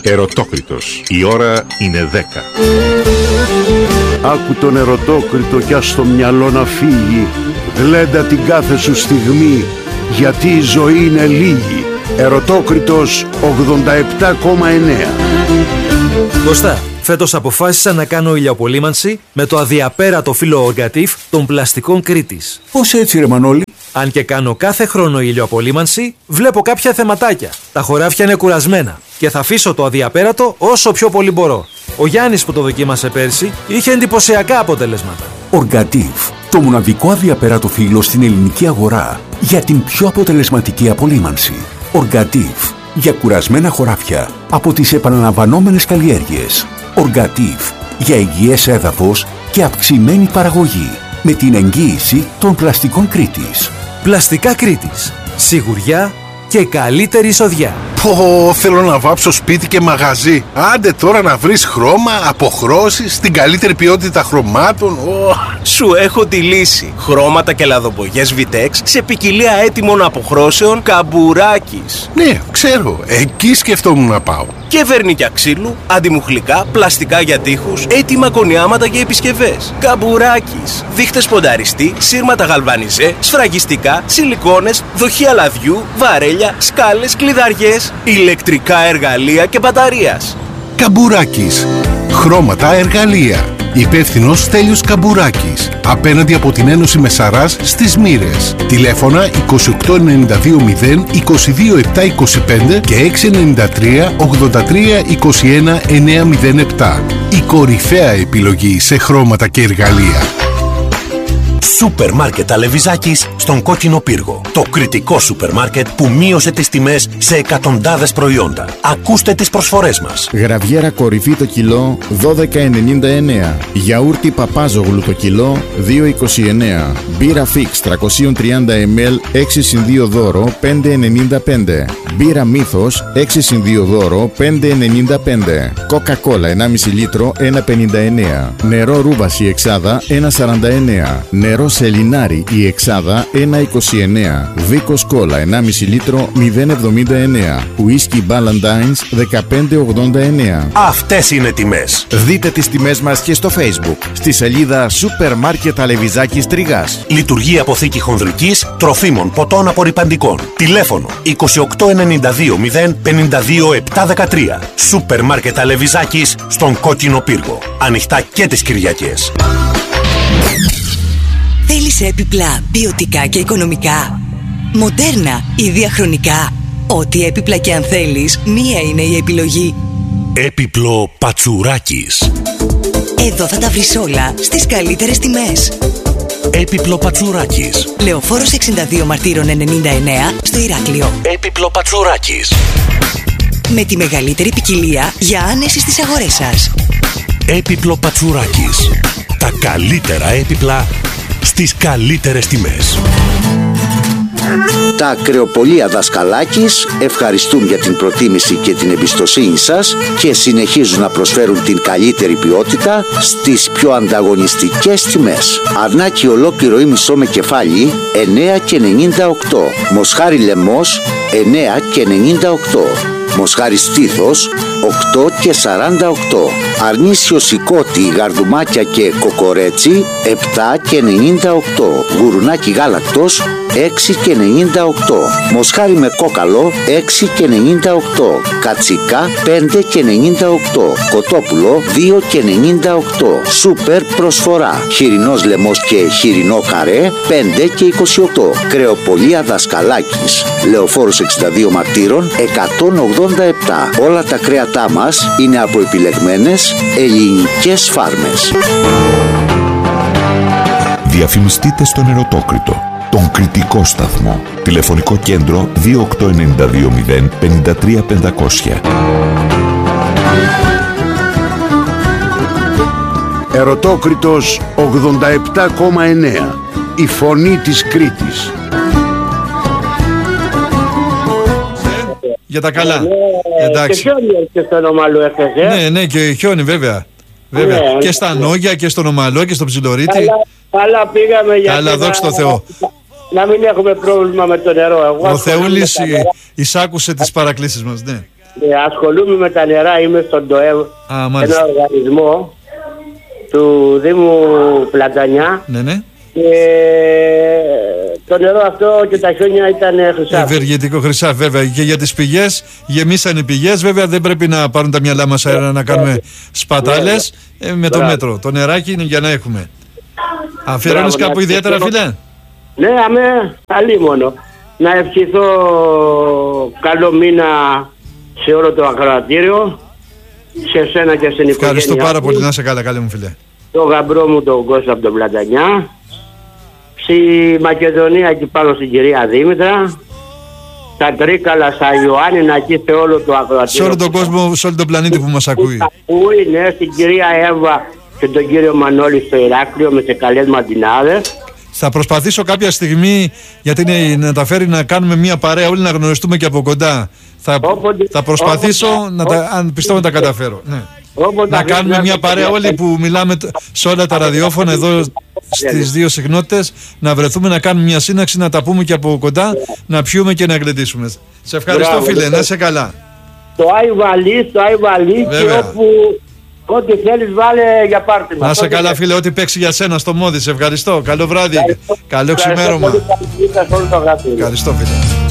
Ερωτόκριτος. Η ώρα είναι 10. Άκου τον Ερωτόκριτο κι ας το μυαλό να φύγει. Γλέντα την κάθε σου στιγμή, γιατί η ζωή είναι λίγη. Ερωτόκριτος 87,9. Κωστά, φέτος αποφάσισα να κάνω ηλιοαπολύμανση με το αδιαπέρατο φύλλο Οργατίβ των πλαστικών Κρήτης. Πώς έτσι ρε Μανώλη? Αν και κάνω κάθε χρόνο ηλιοαπολύμανση, βλέπω κάποια θεματάκια. Τα χωράφια είναι κουρασμένα και θα αφήσω το αδιαπέρατο όσο πιο πολύ μπορώ. Ο Γιάννης που το δοκίμασε πέρσι είχε εντυπωσιακά αποτελέσματα. Οργατίβ, το μοναδικό αδιαπέρατο φύλλο στην ελληνική αγορά για την πιο αποτελεσματική απολύμανση. Οργατίβ, για κουρασμένα χωράφια από τις επαναλαμβανόμενες καλλιέργειες. Οργατίβ, για υγιές έδαφος και αυξημένη παραγωγή. Με την εγγύηση των πλαστικών Κρήτης. Πλαστικά Κρήτης. Σιγουριά και καλύτερη εισοδιά. Θέλω να βάψω σπίτι και μαγαζί. Άντε τώρα να βρεις χρώμα, αποχρώσεις, την καλύτερη ποιότητα χρωμάτων. Σου έχω τη λύση. Χρώματα και λαδοπογιές Vitex σε ποικιλία έτοιμων αποχρώσεων Καμπουράκης. Ναι, ξέρω. Εκεί σκεφτόμουν να πάω. Και βερνίκια ξύλου, αντιμουχλικά, πλαστικά για τοίχους, έτοιμα κονιάματα και επισκευές. Καμπουράκης. Δείχτες πονταριστή, σύρματα γαλβανιζέ, σφραγιστικά, σιλικόνες, δοχεία λαδιού, βαρέλια, σκάλες, κλειδαριές, ηλεκτρικά εργαλεία και μπαταρίας. Καμπουράκης. Χρώματα, εργαλεία. Υπεύθυνος Στέλιος Καμπουράκης. Απέναντι από την Ένωση Μεσαράς στις Μοίρες. Τηλέφωνα 2892 22725 και 693 83 21 907. Η κορυφαία επιλογή σε χρώματα και εργαλεία. Σούπερ μάρκετ Αλεβιζάκης στον Κόκκινο Πύργο. Το κριτικό σούπερ μάρκετ που μείωσε τις τιμές σε εκατοντάδες προϊόντα. Ακούστε τις προσφορές μας. Γραβιέρα κορυφή το κιλό 12,99. Γιαούρτι Παπάζογλου το κιλό 2,29. Μπύρα Φίξ 330 ml 6x2 δώρο 5,95. Μπύρα Μύθος 6x2 δώρο 5,95. Coca-Cola 1,5 λίτρο 1,59. Νερό Ρούβαση Εξάδα 1,49. Νερό Σελινάρι η Εξάδα 1,29. Βίκος Κόλα 1,5 λίτρο 0,79. Ουίσκι Μπαλαντάινς 15,89. Αυτές είναι τιμές. Δείτε τις τιμές μας και στο Facebook, στη σελίδα Σούπερ Μάρκετ Αλεβιζάκης Τριγάς. Λειτουργεί αποθήκη χονδρικής, τροφίμων, ποτών απορρυπαντικών. Τηλέφωνο 2892 052 713. Σούπερ Μάρκετ Αλεβιζάκης στον Κόκκινο Πύργο. Ανοιχτά και τις Κυριακές. Θέλεις έπιπλα ποιοτικά και οικονομικά, μοντέρνα ή διαχρονικά? Ό,τι έπιπλα και αν θέλεις, μία είναι η επιλογή. Έπιπλο Πατσουράκης. Εδώ θα τα βρεις όλα στις καλύτερες τιμές. Έπιπλο Πατσουράκης. Λεωφόρος 62 Μαρτύρων 99 στο Ηράκλειο. Έπιπλο Πατσουράκης. Με τη μεγαλύτερη ποικιλία για άνεση στις αγορές σας. Έπιπλο Πατσουράκης. Τα καλύτερα έπιπλα στις καλύτερες τιμές. Τα Ακρεοπολία Δασκαλάκης ευχαριστούν για την προτίμηση και την εμπιστοσύνη σας και συνεχίζουν να προσφέρουν την καλύτερη ποιότητα στις πιο ανταγωνιστικές τιμές. Αρνάκι ολόκληρο ή μισό με κεφάλι 9,98. Μοσχάρι λαιμός 9,98. Μοσχάρι στήθος 8,48. Αρνίσιο σηκώτη, γαρδουμάκια και κοκορέτσι 7,98. Γουρουνάκι γάλακτος 6,98. Μοσχάρι με κόκαλο 6,98. Κατσικά 5,98. Κοτόπουλο 2,98. Σούπερ προσφορά. Χοιρινός λαιμός και χοιρινό καρέ 5,28. Κρεοπολία Δασκαλάκης. Λεωφόρος 62 Μαρτύρων 187. Όλα τα κρέατά μας είναι από επιλεγμένες ελληνικές φάρμες. Διαφημιστείτε στον Ερωτόκριτο, τον κριτικό σταθμό. Τηλεφωνικό κέντρο 2892 053 500. Ερωτόκριτος 87,9. Η φωνή της Κρήτης. Για τα καλά. Εντάξει. Και χιόνι έρχεται στον Ομαλό εχθές. Ναι, και χιόνι βέβαια. Ναι, και στα Νόγια και στον Ομαλό και στο Ψιλορίτη. Καλά πήγαμε για καλά, δόξα τω Θεώ. Να μην έχουμε πρόβλημα με το νερό. Ο Θεούλης εισάκουσε τις παρακλήσεις μας, ναι. Ασχολούμαι με τα νερά, είμαι στον ΤΟΕΒ, ένα οργανισμό του Δήμου Πλατανιά. Ναι. Και το νερό αυτό και τα χιόνια ήταν χρυσά. Ευεργετικό χρυσά, βέβαια. Και για τις πηγές, γεμίσαν οι πηγές. Βέβαια δεν πρέπει να πάρουν τα μυαλά μας αέρα να κάνουμε σπατάλες. Με το μέτρο. Το νεράκι είναι για να έχουμε. Αφιερώνεις κάπου ιδιαίτερα, φίλε? Ναι, καλή μόνο. Να ευχηθώ καλό μήνα σε όλο το ακροατήριο, σε σένα και στην οικογένεια. Ευχαριστώ πάρα πολύ, να είσαι καλά, καλέ μου φίλε. Το γαμπρό μου τον Κώστα από τον Πλατανιά, στη Μακεδονία εκεί πάνω στην κυρία Δήμητρα, στα Τρίκαλα, στα Ιωάννινα, εκεί σε όλο το ακροατήριο. Σε όλο τον κόσμο, σε όλο τον πλανήτη που μας ακούει. Ναι, στην κυρία Εύα και τον κύριο Μανώλη στο Ηράκλειο με σε καλές μαντινάδες. Θα προσπαθήσω κάποια στιγμή, γιατί να τα φέρει να κάνουμε μια παρέα, όλοι να γνωριστούμε και από κοντά. Θα προσπαθήσω, αν πιστεύω να τα καταφέρω. Ναι. Να κάνουμε μια παρέα όλοι που μιλάμε σε όλα τα ραδιόφωνα εδώ στις δύο συχνότητες, να βρεθούμε να κάνουμε μια σύναξη, να τα πούμε και από κοντά, να πιούμε και να γλεντήσουμε. Σε ευχαριστώ, φίλε, να είσαι καλά. Το Άι Βαλί και όπου ό,τι θέλεις βάλε για πάρτι μας. Να είσαι καλά, φίλε, ό,τι παίξει για σένα στο μόδι. Σε ευχαριστώ. Καλό βράδυ. Καλό ξημέρωμα. Ευχαριστώ, φίλε.